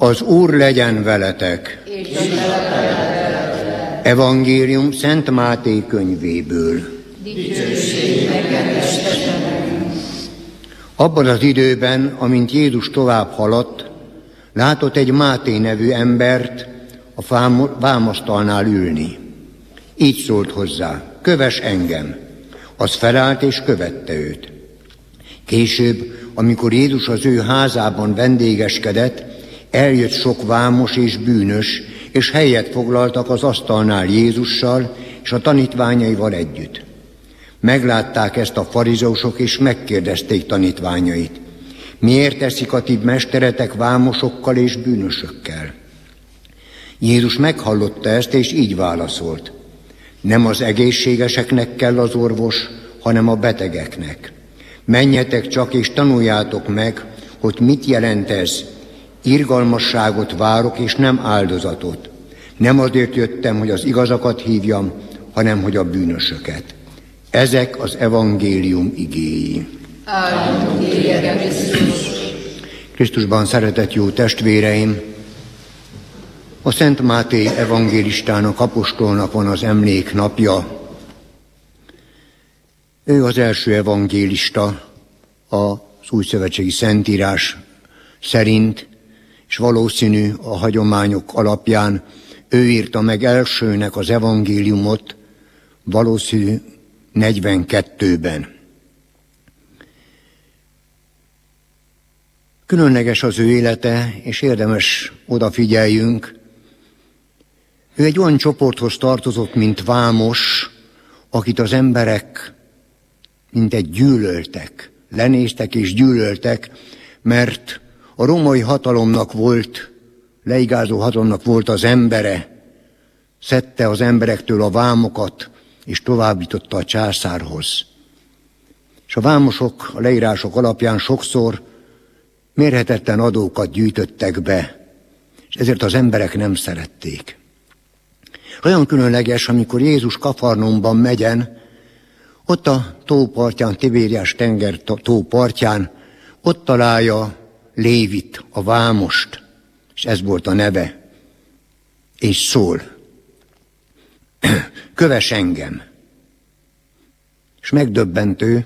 Az Úr legyen veletek! Evangélium Szent Máté könyvéből. Abban az időben, amint Jézus tovább haladt, látott egy Máté nevű embert a vámasztalnál ülni. Így szólt hozzá: kövess engem! Az felállt és követte őt. Később, amikor Jézus az ő házában vendégeskedett, eljött sok vámos és bűnös, és helyet foglaltak az asztalnál Jézussal és a tanítványaival együtt. Meglátták ezt a farizeusok, és megkérdezték tanítványait: miért eszik a ti mesteretek vámosokkal és bűnösökkel? Jézus meghallotta ezt, és így válaszolt: nem az egészségeseknek kell az orvos, hanem a betegeknek. Menjetek csak és tanuljátok meg, hogy mit jelent ez: irgalmasságot várok, és nem áldozatot. Nem azért jöttem, hogy az igazakat hívjam, hanem hogy a bűnösöket. Ezek az evangélium igéi. Áldunk téged, Krisztus! Krisztusban szeretett jó testvéreim! A Szent Máté evangélistának, apostolnak van az emléknapja. Ő az első evangélista az újszövetségi Szentírás szerint, és valószínű a hagyományok alapján ő írta meg elsőnek az evangéliumot, valószínű 42-ben. Különleges az ő élete, és érdemes odafigyeljünk. Ő egy olyan csoporthoz tartozott, mint vámos, akit az emberek mintegy gyűlöltek, lenéztek és gyűlöltek, mert a római hatalomnak volt, leigázó hatalomnak volt az embere, szedte az emberektől a vámokat, és továbbította a császárhoz. És a vámosok a leírások alapján sokszor mérhetetlen adókat gyűjtöttek be, és ezért az emberek nem szerették. Olyan különleges, amikor Jézus Kafarnaumban megyen, ott a tópartján, Tibériás tenger tópartján, ott találja Lévit, a vámost, és ez volt a neve, és szól: kövess engem! És megdöbbentő,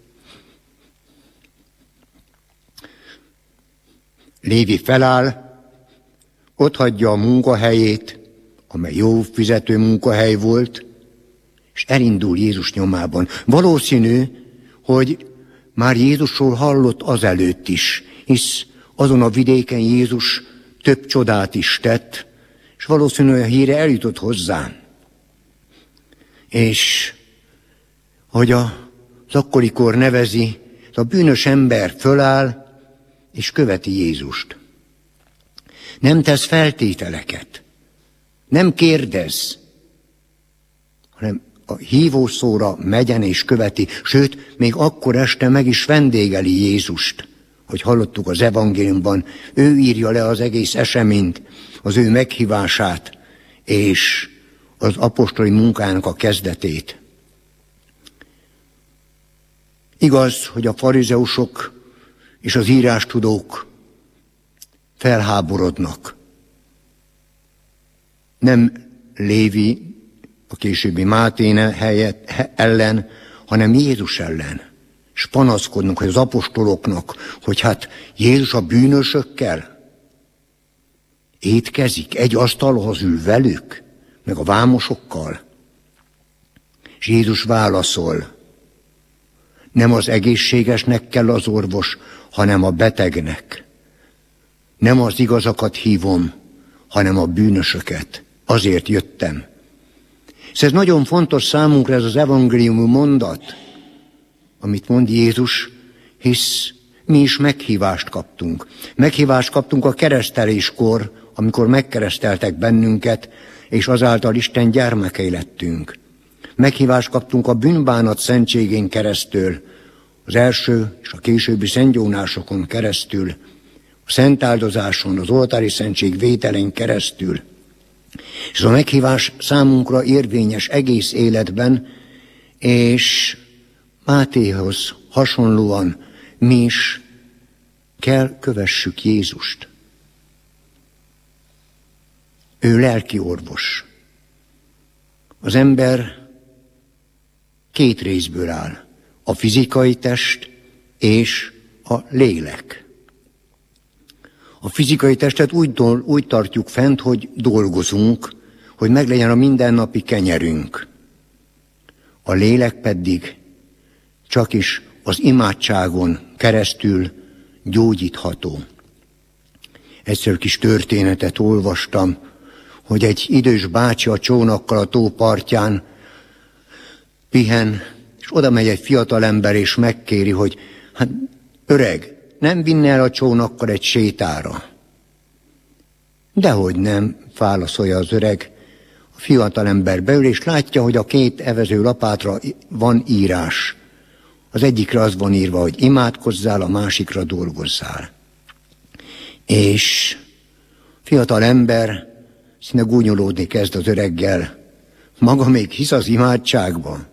Lévi feláll, otthagyja a munkahelyét, amely jó fizető munkahely volt, és elindul Jézus nyomában. Valószínű, hogy már Jézusról hallott azelőtt is, hisz azon a vidéken Jézus több csodát is tett, és valószínű, a híre eljutott hozzá. És hogy az akkorikor nevezi, a bűnös ember föláll, és követi Jézust. Nem tesz feltételeket, nem kérdez, hanem a hívószóra megyen és követi, sőt, még akkor este meg is vendégeli Jézust, hogy hallottuk az evangéliumban, ő írja le az egész eseményt, az ő meghívását, és az apostoli munkának a kezdetét. Igaz, hogy a farizeusok és az írástudók felháborodnak. Nem Lévi, a későbbi Máté ellen, hanem Jézus ellen. És panaszkodnak, hogy az apostoloknak, hogy hát Jézus a bűnösökkel étkezik, egy asztalhoz ül velük, meg a vámosokkal. És Jézus válaszol: nem az egészségesnek kell az orvos, hanem a betegnek. Nem az igazakat hívom, hanem a bűnösöket. Azért jöttem. És ez nagyon fontos számunkra, ez az evangéliumi mondat, amit mond Jézus, hisz mi is meghívást kaptunk. Meghívást kaptunk a kereszteléskor, amikor megkereszteltek bennünket, és azáltal Isten gyermekei lettünk. Meghívást kaptunk a bűnbánat szentségén keresztül, az első és a későbbi szentgyónásokon keresztül, a szentáldozáson, az oltári szentség vételén keresztül. És a meghívás számunkra érvényes egész életben, és Mátéhoz hasonlóan mi is kell kövessük Jézust. Ő lelki orvos. Az ember két részből áll. A fizikai test és a lélek. A fizikai testet úgy tartjuk fent, hogy dolgozunk, hogy meglegyen a mindennapi kenyerünk. A lélek pedig csak is az imádságon keresztül gyógyítható. Egyszer kis történetet olvastam, hogy egy idős bácsi a csónakkal a tó partján pihen, és oda megy egy fiatalember, és megkéri, hogy hát öreg, nem vinne el a csónakkal egy sétára. Dehogy nem, válaszolja az öreg. A fiatalember beül, és látja, hogy a két evező lapátra van írás. Az egyikre az van írva, hogy imádkozzál, a másikra dolgozzál. És fiatal ember szinte gúnyolódni kezd az öreggel. Maga még hisz az imádságban?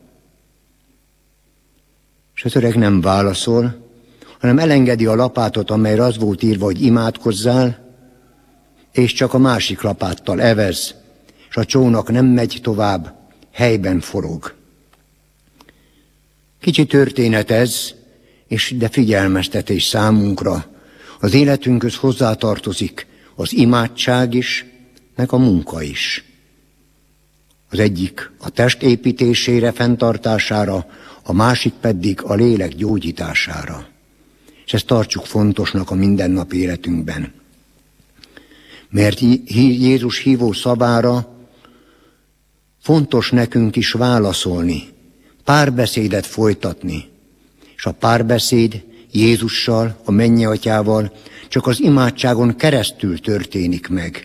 És az öreg nem válaszol, hanem elengedi a lapátot, amelyre az volt írva, hogy imádkozzál, és csak a másik lapáttal evez, és a csónak nem megy tovább, helyben forog. Kicsi történet ez, de figyelmeztetés számunkra. Az életünkhöz hozzátartozik az imádság is, meg a munka is. Az egyik a test építésére, fenntartására, a másik pedig a lélek gyógyítására. És ezt tartsuk fontosnak a mindennapi életünkben. Mert Jézus hívó szavára fontos nekünk is válaszolni, párbeszédet folytatni. És a párbeszéd Jézussal, a Mennyei-Atyával csak az imádságon keresztül történik meg.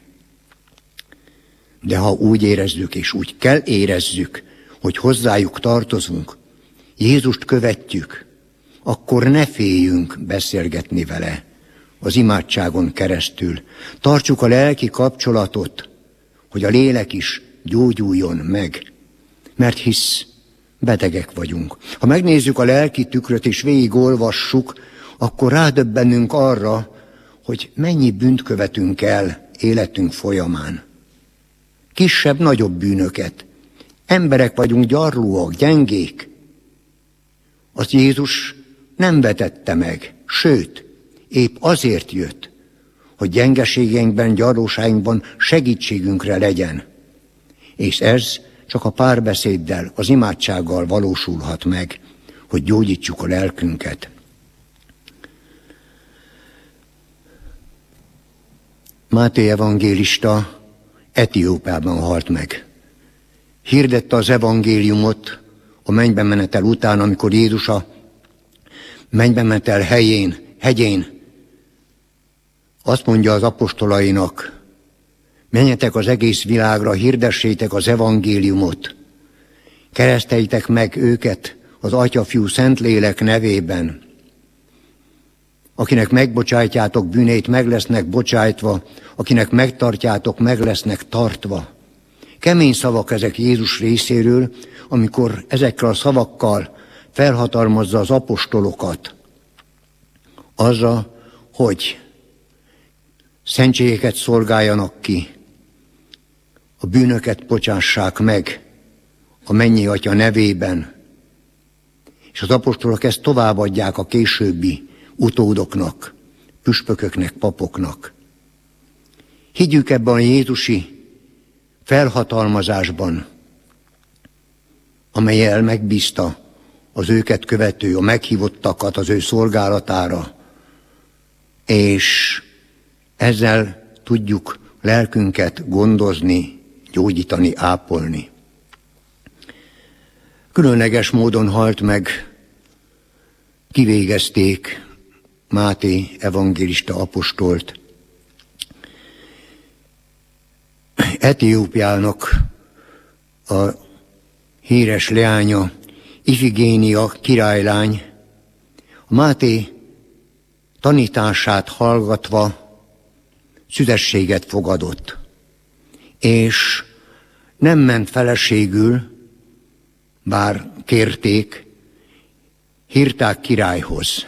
De ha úgy érezzük, és úgy kell érezzük, hogy hozzájuk tartozunk, Jézust követjük, akkor ne féljünk beszélgetni vele az imádságon keresztül. Tartsuk a lelki kapcsolatot, hogy a lélek is gyógyuljon meg, mert hisz betegek vagyunk. Ha megnézzük a lelki tükröt és végigolvassuk, akkor rádöbbenünk arra, hogy mennyi bűnt követünk el életünk folyamán. Kisebb, nagyobb bűnöket. Emberek vagyunk, gyarlóak, gyengék. Azt Jézus nem vetette meg, sőt, épp azért jött, hogy gyengeségeinkben, gyarlóságunkban segítségünkre legyen. És ez csak a párbeszéddel, az imádsággal valósulhat meg, hogy gyógyítsuk a lelkünket. Máté evangélista Etiópiában halt meg. Hirdette az evangéliumot a mennybe menetel után, amikor Jézus a mennybe menetel hegyén azt mondja az apostolainak, menjetek az egész világra, hirdessétek az evangéliumot, kereszteljétek meg őket az Atya, Fiú, Szentlélek nevében. Akinek megbocsátjátok bűnét, meg lesznek bocsájtva, akinek megtartjátok, meg lesznek tartva. Kemény szavak ezek Jézus részéről, amikor ezekkel a szavakkal felhatalmazza az apostolokat arra, hogy szentségeket szolgáljanak ki, a bűnöket bocsássák meg a Mennyei-Atya nevében, és az apostolok ezt továbbadják a későbbi utódoknak, püspököknek, papoknak. Higgyük ebben a jézusi felhatalmazásban, amellyel megbízta az őket követő, a meghívottakat az ő szolgálatára, és ezzel tudjuk lelkünket gondozni, gyógyítani, ápolni. Különleges módon halt meg, kivégezték Máté evangélista apostolt. Etiópiának a híres leánya, Ifigénia királylány, a Máté tanítását hallgatva szüzességet fogadott, és nem ment feleségül, bár kérték, hírták királyhoz.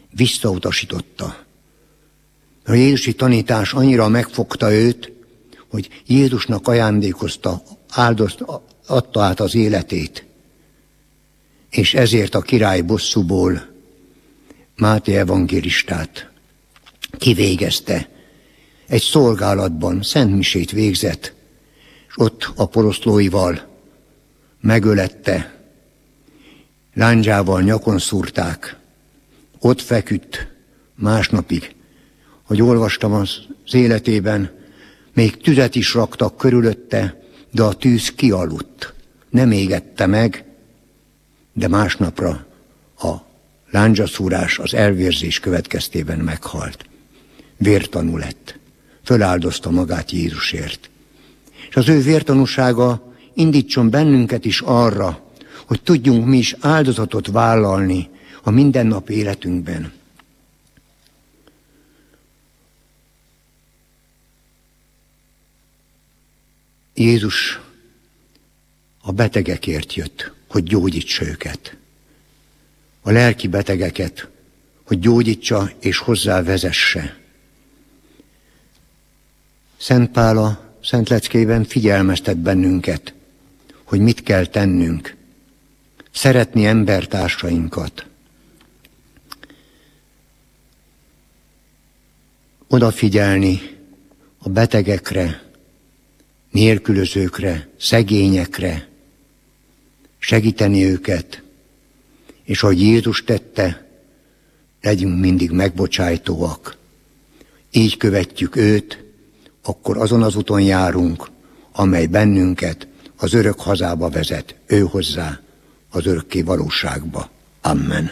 Visszautasította. A jézusi tanítás annyira megfogta őt, hogy Jézusnak ajándékozta, adta át az életét, és ezért a király bosszúból Máté evangélistát kivégezte. Egy szolgálatban szentmisét végzett, és ott a poroszlóival megölette, lándzsával nyakon szúrták, ott feküdt másnapig, hogy olvastam az életében, még tüzet is raktak körülötte, de a tűz kialudt, nem égette meg, de másnapra a lándzsaszúrás, az elvérzés következtében meghalt. Vértanú lett, föláldozta magát Jézusért. És az ő vértanúsága indítson bennünket is arra, hogy tudjunk mi is áldozatot vállalni a mindennapi életünkben. Jézus a betegekért jött, hogy gyógyítsa őket. A lelki betegeket, hogy gyógyítsa és hozzá vezesse. Szent Pál a Szent Leckében figyelmeztet bennünket, hogy mit kell tennünk. Szeretni embertársainkat. Odafigyelni a betegekre, nélkülözőkre, szegényekre, segíteni őket, és ahogy Jézus tette, legyünk mindig megbocsájtóak. Így követjük őt, akkor azon az úton járunk, amely bennünket az örök hazába vezet, ő hozzá, az örökké valóságba. Amen.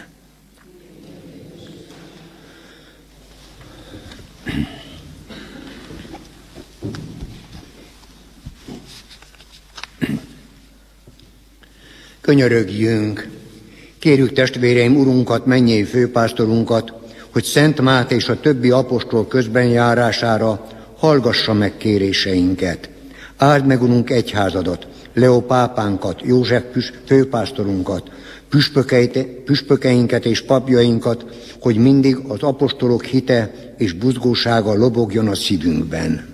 Könyörögjünk! Kérjük testvéreim Urunkat, mennyei főpásztorunkat, hogy Szent Máté és a többi apostol közbenjárására hallgassa meg kéréseinket. Áld meg, Urunk, egyházadat, Leó pápánkat, József főpásztorunkat, püspökeinket és papjainkat, hogy mindig az apostolok hite és buzgósága lobogjon a szívünkben.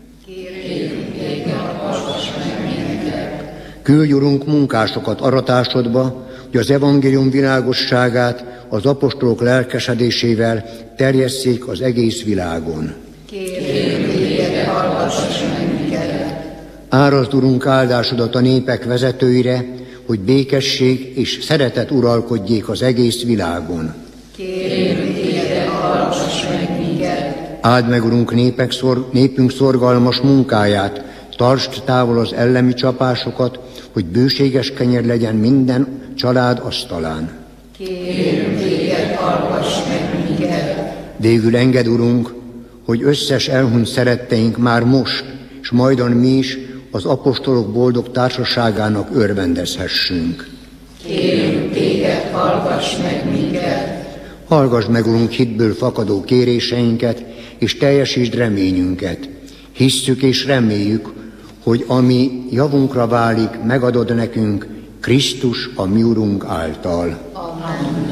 Küldj, Urunk, munkásokat aratásodba, hogy az evangélium világosságát az apostolok lelkesedésével terjesszék az egész világon. Kérjük, téged, hallgass meg minket. Árazd, Urunk, áldásodat a népek vezetőire, hogy békesség és szeretet uralkodjék az egész világon. Kérjük, téged, hallgass meg minket. Áld meg, Urunk, népünk szorgalmas munkáját, tartsd távol az ellemi csapásokat, hogy bőséges kenyér legyen minden család asztalán. Kérjük, téged, hallgass meg minket. Végül engedd, Urunk, hogy összes elhunyt szeretteink már most, és majdon mi is az apostolok boldog társaságának örvendezhessünk. Kérjük, téged, hallgass meg minket. Hallgass meg, Urunk, hitből fakadó kéréseinket, és teljesítsd reményünket. Hisszük és reméljük, hogy ami javunkra válik, megadod nekünk Krisztus a mi Urunk által. Amen.